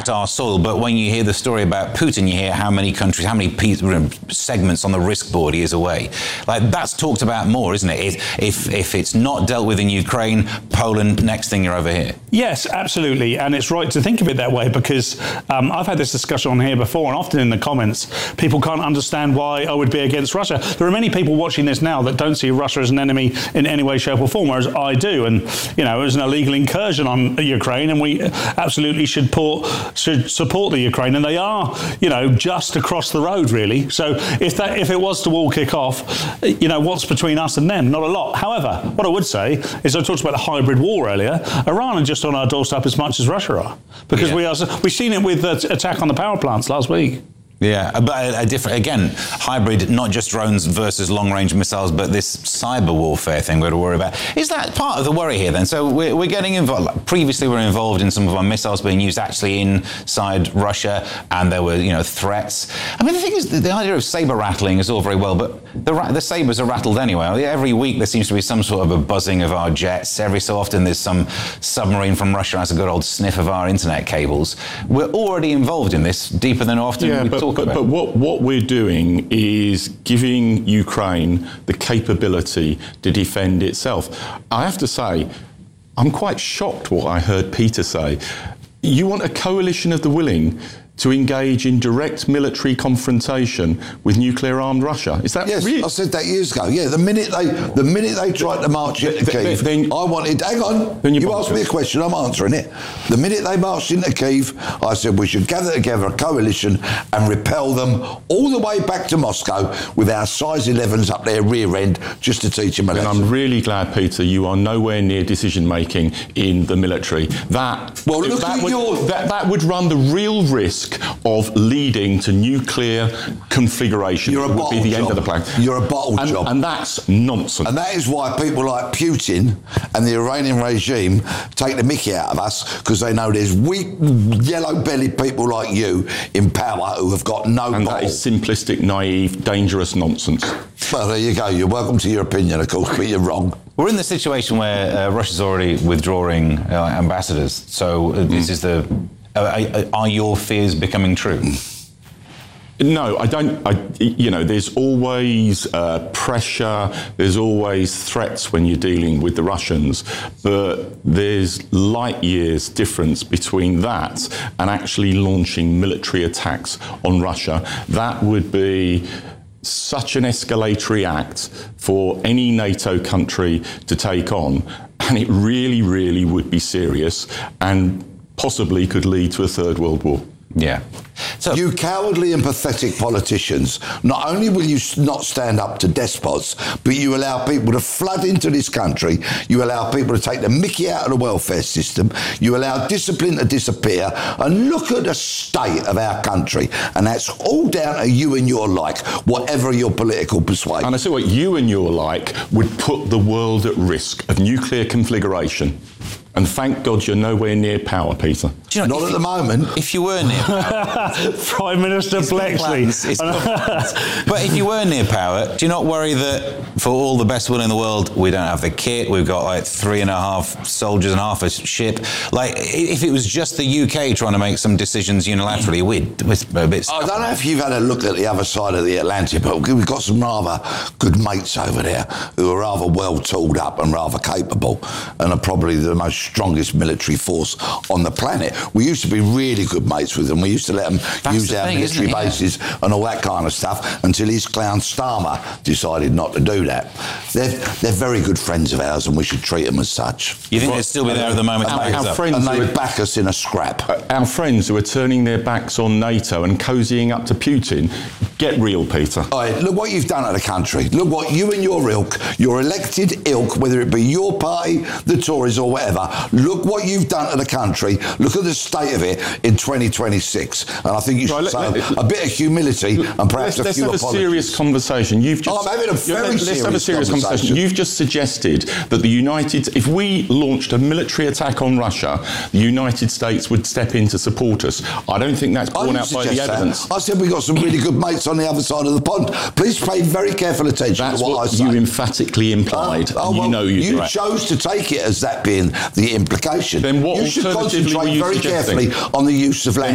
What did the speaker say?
attacked our soil, but when you hear the story about Putin, you hear how many countries, how many segments on the risk board he is away. Like, that's talked about more, isn't it? If it's not dealt with in Ukraine, Poland, next thing you're over here. Yes, absolutely. And it's right to think of it that way, because I've had this discussion on here before, and often in the comments, people can't understand why I would be against Russia. There are many people watching this now that don't see Russia as an enemy in any way, shape or form, whereas I do. And, you know, it was an illegal incursion on Ukraine, and we absolutely should support the Ukraine. And they are, you know, just across the road, really. So if it was to all kick off, you know, what's between us and them? Not a lot. However, what I would say is, I talked about the hybrid war earlier. Iran are just on our doorstep as much as Russia are, because we've seen it with the attack on the power plants last week. Yeah, but a different, again, hybrid, not just drones versus long-range missiles, but this cyber warfare thing we're to worry about. Is that part of the worry here then? So we're getting involved. Previously, we were involved in some of our missiles being used actually inside Russia, and there were, you know, threats. I mean, the thing is, the idea of saber rattling is all very well, but the sabers are rattled anyway. Every week there seems to be some sort of a buzzing of our jets. Every so often there's some submarine from Russia has a good old sniff of our internet cables. We're already involved in this deeper than often we talk about. But what we're doing is giving Ukraine the capability to defend itself. I have to say, I'm quite shocked what I heard Peter say. You want a coalition of the willing to engage in direct military confrontation with nuclear-armed Russia? Is that yes, really? I said that years ago. Yeah, the minute they tried to march into Kyiv, I wanted. Hang on, you asked me a question, I'm answering it. The minute they marched into Kyiv, I said we should gather together a coalition and repel them all the way back to Moscow with our size 11s up their rear end, just to teach them a lesson. And I'm really glad, Peter, you are nowhere near decision-making in the military. That would run the real risk of leading to nuclear conflagration. Would be the end of the plan. You're a bottle job. And that's nonsense. And that is why people like Putin and the Iranian regime take the mickey out of us, because they know there's weak, yellow-bellied people like you in power who have got no And bottle. that is simplistic, naive, dangerous nonsense. Well, there you go. You're welcome to your opinion, of course, but you're wrong. We're in the situation where Russia's already withdrawing ambassadors. So this is the... are your fears becoming true? No, I don't. You know, there's always pressure, there's always threats when you're dealing with the Russians, but there's light years difference between that and actually launching military attacks on Russia. That would be such an escalatory act for any NATO country to take on, and it really, really would be serious and possibly could lead to a third world war. Yeah. So, you cowardly and pathetic politicians, not only will you not stand up to despots, but you allow people to flood into this country, you allow people to take the mickey out of the welfare system, you allow discipline to disappear, and look at the state of our country, and that's all down to you and your like, whatever your political persuasion. And I say what you and your like would put the world at risk of nuclear conflagration. And thank God you're nowhere near power, Peter. Do you know, not at the moment. If you were near power... Prime Minister Blexley. But if you were near power, do you not worry that for all the best will in the world, we don't have the kit, we've got like 3.5 soldiers and half a ship? Like, if it was just the UK trying to make some decisions unilaterally, we'd a bit... I don't know if you've had a look at the other side of the Atlantic, but we've got some rather good mates over there who are rather well tooled up and rather capable, and are probably the most strongest military force on the planet. We used to be really good mates with them. We used to let them use our military bases and all that kind of stuff until his clown Starmer decided not to do that. They're very good friends of ours, and we should treat them as such. You think they'd still be there at the moment? And they would back us in a scrap. Our friends who are turning their backs on NATO and cozying up to Putin, get real, Peter. All right, look what you've done at the country. Look what you and your ilk, your elected ilk, whether it be your party, the Tories or whatever, look what you've done to the country. Look at the state of it in 2026. And I think you should show a bit of humility and perhaps a few apologies. Let's have a serious conversation. I'm having a very serious conversation. You've just suggested that if we launched a military attack on Russia, the United States would step in to support us. I don't think that's borne out by the evidence. I said we've got some really good mates on the other side of the pond. Please pay very careful attention to what I say. You emphatically implied. You chose to take it as that being the implication. Then what you should alternatively concentrate very carefully on the use of land.